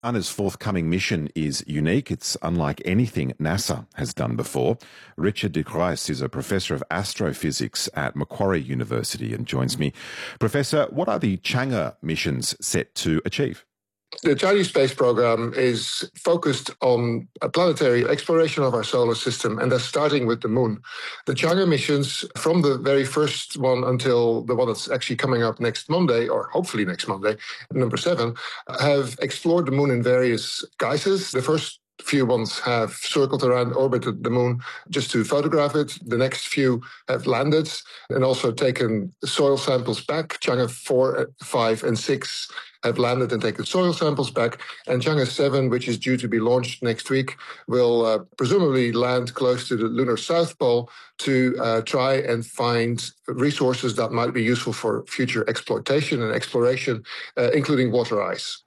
China's forthcoming mission is unique. It's unlike anything NASA has done before. Richard de Cruyff is a professor of astrophysics at Macquarie University and joins me. Professor, what are the Chang'e missions set to achieve? The Chinese space program is focused on a planetary exploration of our solar system, and that's starting with the moon. The Chang'e missions, from the very first one until the one that's actually coming up next Monday, or hopefully next Monday, number 7, have explored the moon in various guises. The first few ones have circled around, orbited the moon just to photograph it. The next few have landed and also taken soil samples back. Chang'e 4, 5, and 6 have landed and taken soil samples back. And Chang'e 7, which is due to be launched next week, will presumably land close to the lunar South Pole to try and find resources that might be useful for future exploitation and exploration, including water ice.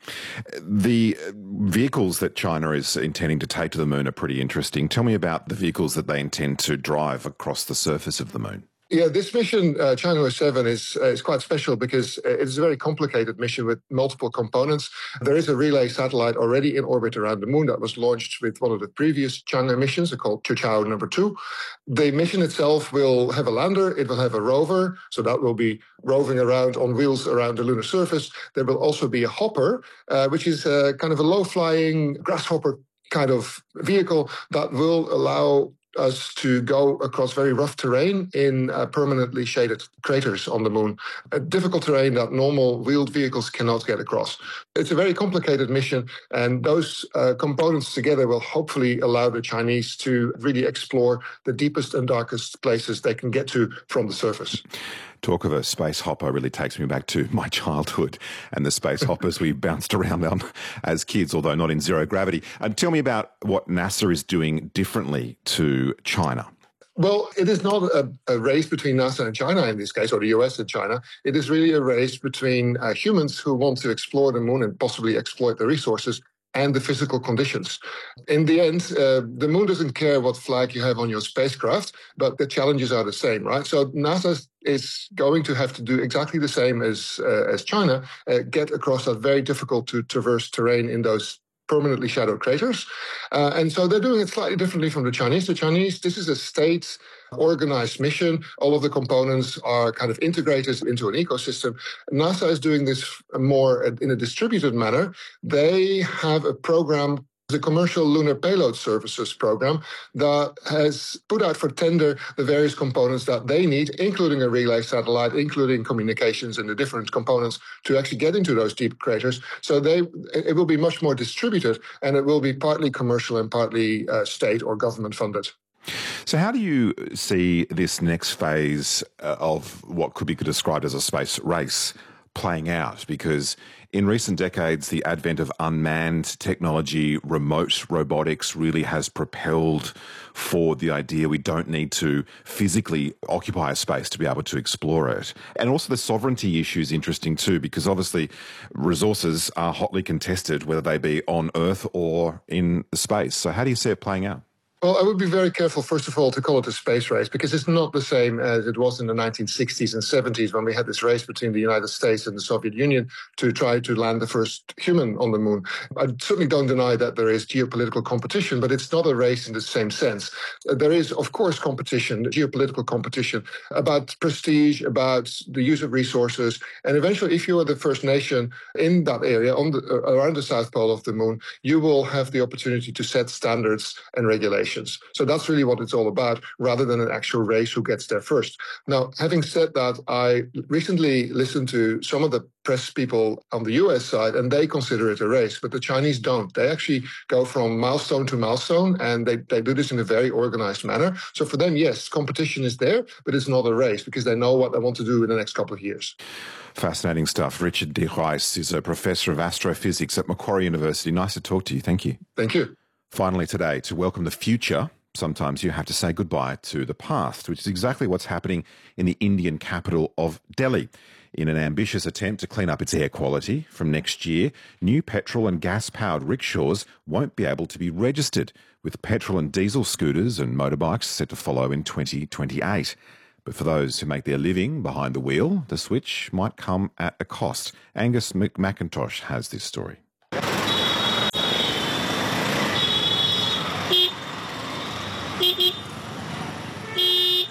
The vehicles that China is intending to take to the moon are pretty interesting. Tell me about the vehicles that they intend to drive across the surface of the moon. Yeah, this mission, Chang'e 7, is quite special because it's a very complicated mission with multiple components. There is a relay satellite already in orbit around the moon that was launched with one of the previous Chang'e missions, called Quqiao number 2. The mission itself will have a lander, it will have a rover, so that will be roving around on wheels around the lunar surface. There will also be a hopper, which is kind of a low-flying grasshopper kind of vehicle that will allow us to go across very rough terrain in permanently shaded craters on the moon. A difficult terrain that normal wheeled vehicles cannot get across. It's a very complicated mission, and those components together will hopefully allow the Chinese to really explore the deepest and darkest places they can get to from the surface. Talk of a space hopper really takes me back to my childhood and the space hoppers we bounced around on as kids, although not in zero gravity. And tell me about what NASA is doing differently to China. Well, it is not a race between NASA and China in this case, or the US and China. It is really a race between humans who want to explore the moon and possibly exploit the resources and the physical conditions. In the end, the moon doesn't care what flag you have on your spacecraft, but the challenges are the same, right? So NASA is going to have to do exactly the same as China, get across that very difficult to traverse terrain in those permanently shadowed craters. And so they're doing it slightly differently from the Chinese. The Chinese, this is a state organized mission. All of the components are kind of integrated into an ecosystem. NASA is doing this more in a distributed manner. They have a program, the Commercial Lunar Payload Services program, that has put out for tender the various components that they need, including a relay satellite, including communications and the different components to actually get into those deep craters. So it will be much more distributed, and it will be partly commercial and partly state or government funded. So how do you see this next phase of what could be described as a space race playing out? Because in recent decades, the advent of unmanned technology, remote robotics really has propelled forward the idea we don't need to physically occupy a space to be able to explore it. And also the sovereignty issue is interesting too, because obviously resources are hotly contested, whether they be on Earth or in space. So how do you see it playing out? Well, I would be very careful, first of all, to call it a space race, because it's not the same as it was in the 1960s and 70s when we had this race between the United States and the Soviet Union to try to land the first human on the moon. I certainly don't deny that there is geopolitical competition, but it's not a race in the same sense. There is, of course, competition, geopolitical competition about prestige, about the use of resources. And eventually, if you are the first nation in that area, around the South Pole of the moon, you will have the opportunity to set standards and regulations. So that's really what it's all about, rather than an actual race who gets there first. Now, having said that, I recently listened to some of the press people on the US side, and they consider it a race, but the Chinese don't. They actually go from milestone to milestone, and they do this in a very organized manner. So for them, yes, competition is there, but it's not a race because they know what they want to do in the next couple of years. Fascinating stuff. Richard de Cruyff is a professor of astrophysics at Macquarie University. Nice to talk to you. Thank you. Thank you. Finally today, to welcome the future, sometimes you have to say goodbye to the past, which is exactly what's happening in the Indian capital of Delhi. In an ambitious attempt to clean up its air quality, from next year, new petrol and gas-powered rickshaws won't be able to be registered, with petrol and diesel scooters and motorbikes set to follow in 2028. But for those who make their living behind the wheel, the switch might come at a cost. Angus McIntosh has this story.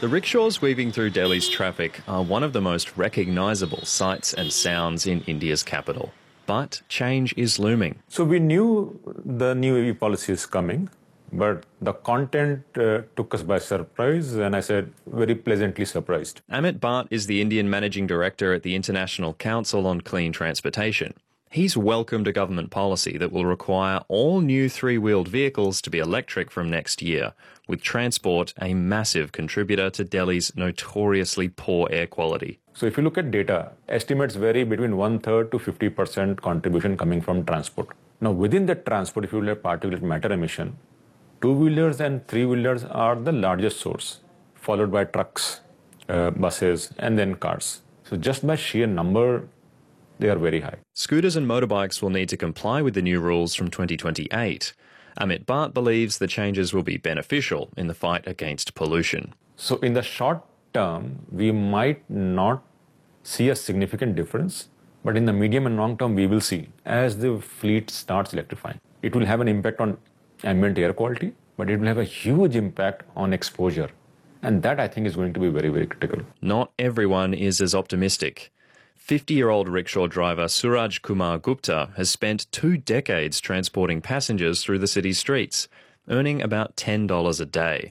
The rickshaws weaving through Delhi's traffic are one of the most recognisable sights and sounds in India's capital. But change is looming. So we knew the new EV policy is coming, but the content took us by surprise, and I said very pleasantly surprised. Amit Bhatt is the Indian Managing Director at the International Council on Clean Transportation. He's welcomed a government policy that will require all new three-wheeled vehicles to be electric from next year, with transport a massive contributor to Delhi's notoriously poor air quality. So if you look at data, estimates vary between 1/3 to 50% contribution coming from transport. Now within the transport, if you look at particulate matter emission, two-wheelers and three-wheelers are the largest source, followed by trucks, buses, and then cars. So just by sheer number, they are very high. Scooters and motorbikes will need to comply with the new rules from 2028. Amit Bhatt believes the changes will be beneficial in the fight against pollution. So in the short term, we might not see a significant difference, but in the medium and long term, we will see as the fleet starts electrifying. It will have an impact on ambient air quality, but it will have a huge impact on exposure. And that, I think, is going to be very, very critical. Not everyone is as optimistic. 50-year-old rickshaw driver Suraj Kumar Gupta has spent 2 decades transporting passengers through the city's streets, earning about $10 a day.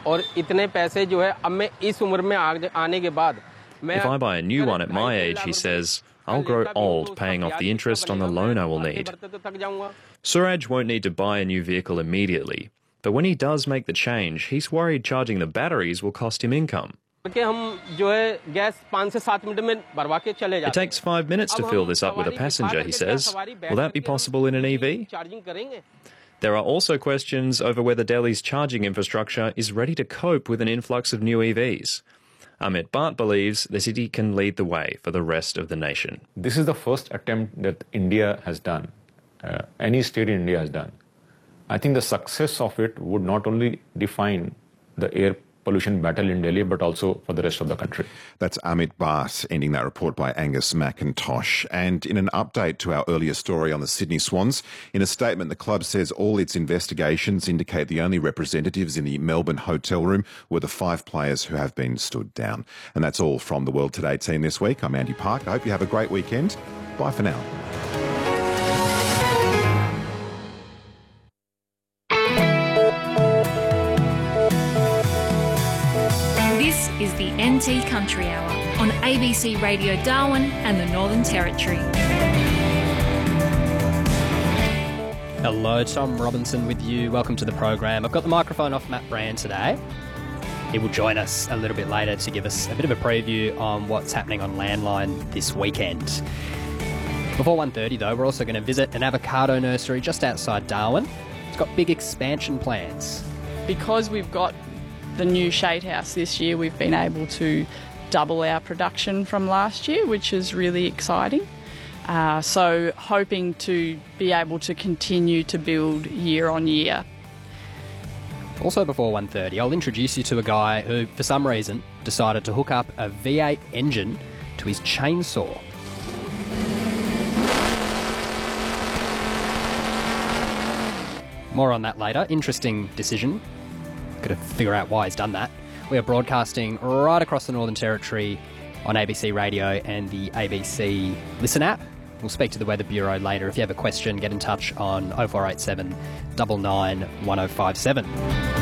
If I buy a new one at my age, he says, I'll grow old paying off the interest on the loan I will need. Suraj won't need to buy a new vehicle immediately, but when he does make the change, he's worried charging the batteries will cost him income. It takes 5 minutes to fill this up with a passenger, he says. Will that be possible in an EV? There are also questions over whether Delhi's charging infrastructure is ready to cope with an influx of new EVs. Amit Bhatt believes the city can lead the way for the rest of the nation. This is the first attempt that India has done, any state in India has done. I think the success of it would not only define the air pollution battle in Delhi, but also for the rest of the country. That's Amit Bhatt, ending that report by Angus McIntosh. And in an update to our earlier story on the Sydney Swans, in a statement, the club says all its investigations indicate the only representatives in the Melbourne hotel room were the 5 players who have been stood down. And that's all from the World Today team this week. I'm Andy Park. I hope you have a great weekend. Bye for now. Is the NT Country Hour on ABC Radio Darwin and the Northern Territory. Hello, Tom Robinson with you. Welcome to the program. I've got the microphone off Matt Brand today. He will join us a little bit later to give us a bit of a preview on what's happening on Landline this weekend. Before 1:30 though, we're also going to visit an avocado nursery just outside Darwin. It's got big expansion plans. Because we've got the new shade house this year, we've been able to double our production from last year, which is really exciting. So hoping to be able to continue to build year on year. Also before 1:30, I'll introduce you to a guy who, for some reason, decided to hook up a V8 engine to his chainsaw. More on that later. Interesting decision. Got to figure out why he's done that. We are broadcasting right across the Northern Territory on ABC Radio and the ABC Listen app. We'll speak to the Weather Bureau later. If you have a question, get in touch on 0487 99 1057.